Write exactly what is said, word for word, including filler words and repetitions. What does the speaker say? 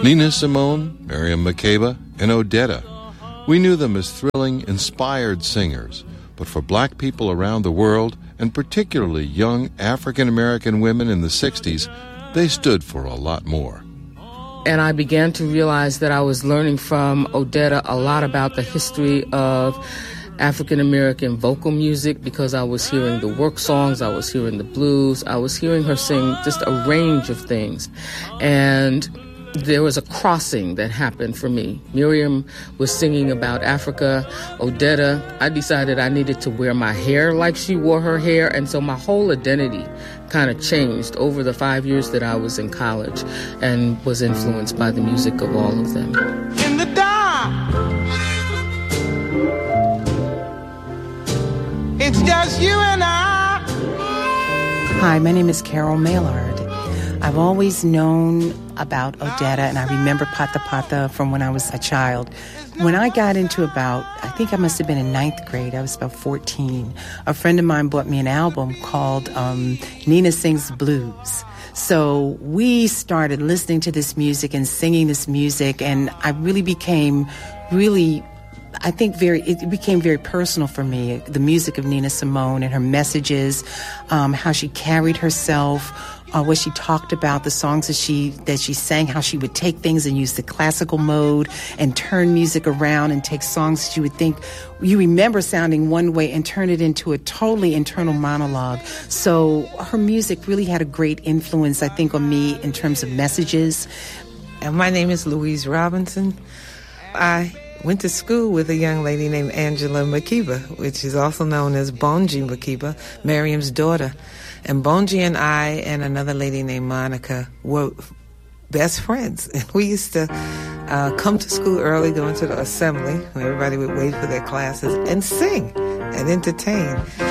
Nina Simone, Miriam Makeba, and Odetta. We knew them as thrilling, inspired singers, but for black people around the world, and particularly young African-American women in the sixties, they stood for a lot more. And I began to realize that I was learning from Odetta a lot about the history of African-American vocal music, because I was hearing the work songs, I was hearing the blues, I was hearing her sing just a range of things. And there was a crossing that happened for me. Miriam was singing about Africa. Odetta, I decided I needed to wear my hair like she wore her hair, and so my whole identity kind of changed over the five years that I was in college and was influenced by the music of all of them. In the dark, it's just you and I. Hi, my name is Carol Maillard. I've always known about Odetta, and I remember Pata Pata from when I was a child. When I got into about, I think I must have been in ninth grade, I was about fourteen, a friend of mine bought me an album called um, Nina Sings Blues. So we started listening to this music and singing this music, and I really became really, I think very, it became very personal for me, the music of Nina Simone and her messages, um, how she carried herself, Uh, what she talked about, the songs that she that she sang, how she would take things and use the classical mode and turn music around and take songs that you would think you remember sounding one way and turn it into a totally internal monologue. So her music really had a great influence, I think, on me in terms of messages. And my name is Louise Robinson. I went to school with a young lady named Angela Makeba, which is also known as Bonji Makeba, Miriam's daughter. And Bonji and I and another lady named Monica were best friends. And we used to uh, come to school early, go into the assembly, where everybody would wait for their classes, and sing and entertain.